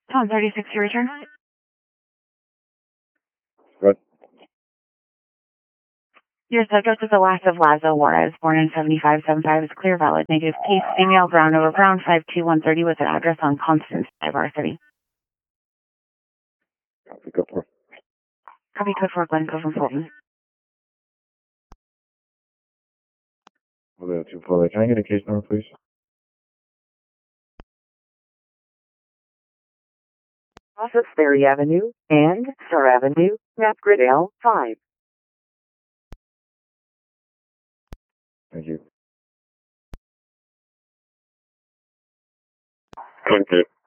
Tom 36, your return. Good. Your subject is the last of Lazo Juarez, born in 7575, is clear, valid, native case, female, brown over brown, 52130 with an address on Constance, R30. Copy, go for it. Copy code for Glencoe from Fulton. Well, 248. Can I get a case number, please? Off of Ferry Avenue and Star Avenue, map grid L5. Thank you. Thank you.